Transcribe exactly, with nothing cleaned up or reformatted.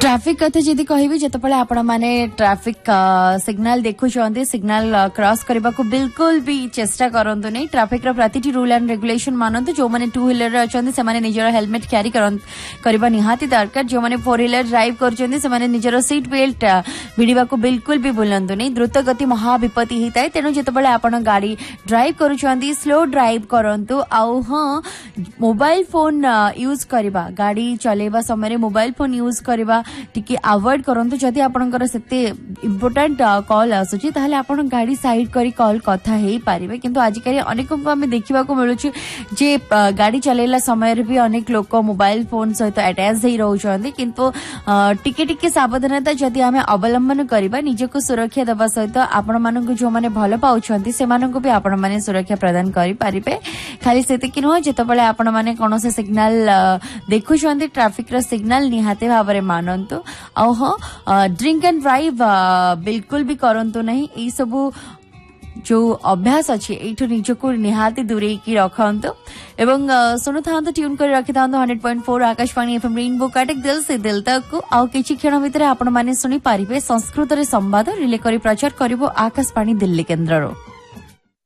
Traffic कथा जदि कहबी जेतेबेले आपण माने ट्रैफिक सिग्नल देखुछन्ते सिग्नल क्रॉस करबा को बिल्कुल भी चेष्टा करंतु नै। Traffic row प्रतिटी rule and regulation मानंतु। जो माने टू व्हीलर रे अछन्ते से माने निजर हेलमेट कैरी करन करबा निहाती दरकार। जो माने फोर व्हीलर ड्राइव करछन्ते से माने निजर सीट बेल्ट भिडिबा को बिल्कुल भी भूलंतु नै। द्रुत गति महा विपत्ति हिताय तेनु जेतेबेले आपण गाड़ी ड्राइव करूछन्ती स्लो ड्राइव करंतु। आउ हां मोबाइल फोन यूज करबा गाड़ी चलेबा समय मोबाइल फोन यूज करबा टिके अवॉइड करंतु। जदि आपनकर सेते इम्पोर्टेंट कॉल आसुची ताहले आपण गाड़ी साइड करी कॉल कथा हेई पारिबे। किंतु आजिकाली अनेक को हमें देखिबा को मिलुची जे गाड़ी चलेला समय रे भी अनेक लोक मोबाइल फोन सहित अटैच हेई रहउछन्ती। किंतु टिके टिके सावधानता जदि हमें अवलंबन करबा निजको सुरक्षा देबा सहित आपण माननको जो माने भलो पाउछन्ती से माननको भी आपण माने सुरक्षा प्रदान करि पारिबे। खाली सेते कि न जेतबेले आपण माने कोनोसे सिग्नल देखुछन्ती ट्रैफिक रो सिग्नल निहाते भाबरे मानंतु। आउ हाँ ड्रिंक एंड ड्राइव बिल्कुल भी करंतु नहीं। ए सबु जो अभ्यास अच्छी एठु निजको निहाती दूरे की रखंतु एवं सुनु थांतु ट्यून कर रखि थांतु hundred point four Akashvani FM rainbow काटेक दिल से दिल तक आउ किछि क्षण भितर आपण माने सुनि पारिबे संस्कृत रे संवाद रिले करी प्रचार करिवो आकाशवाणी दिल्ली केंद्ररो।